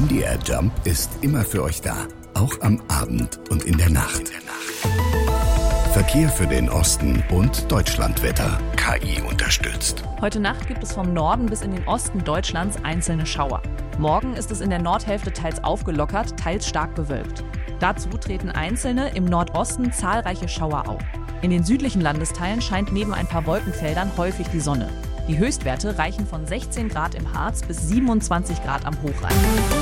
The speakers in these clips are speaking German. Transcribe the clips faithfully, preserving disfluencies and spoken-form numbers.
M D R Jump ist immer für euch da, auch am Abend und in der Nacht. Verkehr für den Osten und Deutschlandwetter. K I unterstützt. Heute Nacht gibt es vom Norden bis in den Osten Deutschlands einzelne Schauer. Morgen ist es in der Nordhälfte teils aufgelockert, teils stark bewölkt. Dazu treten einzelne im Nordosten zahlreiche Schauer auf. In den südlichen Landesteilen scheint neben ein paar Wolkenfeldern häufig die Sonne. Die Höchstwerte reichen von sechzehn Grad im Harz bis siebenundzwanzig Grad am Hochrhein.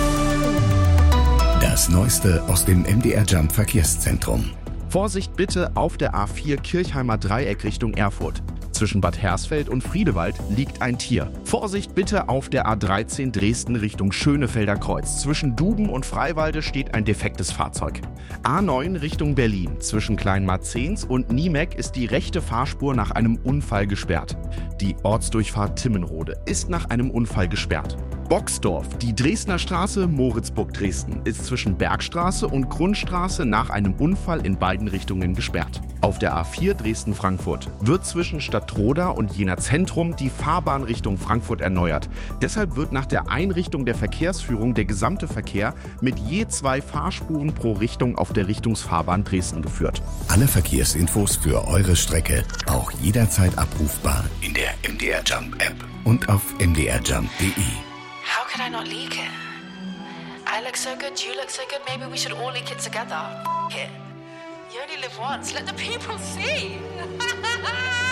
Das Neueste aus dem M D R Jump Verkehrszentrum. Vorsicht bitte auf der A vier Kirchheimer Dreieck Richtung Erfurt. Zwischen Bad Hersfeld und Friedewald liegt ein Tier. Vorsicht bitte auf der A dreizehn Dresden Richtung Schönefelder Kreuz. Zwischen Duben und Freiwalde steht ein defektes Fahrzeug. A neun Richtung Berlin. Zwischen Kleinmarzens und Niemeck ist die rechte Fahrspur nach einem Unfall gesperrt. Die Ortsdurchfahrt Timmenrode ist nach einem Unfall gesperrt. Boxdorf, die Dresdner Straße Moritzburg-Dresden, ist zwischen Bergstraße und Grundstraße nach einem Unfall in beiden Richtungen gesperrt. Auf der A vier Dresden-Frankfurt wird zwischen Stadtroda und Jena Zentrum die Fahrbahn Richtung Frankfurt erneuert. Deshalb wird nach der Einrichtung der Verkehrsführung der gesamte Verkehr mit je zwei Fahrspuren pro Richtung auf der Richtungsfahrbahn Dresden geführt. Alle Verkehrsinfos für eure Strecke auch jederzeit abrufbar in der M D R Jump App und auf m d r jump punkt d e. How could I not leak it? I look so good, you look so good, maybe we should all leak it together. F it. You only live once, let the people see.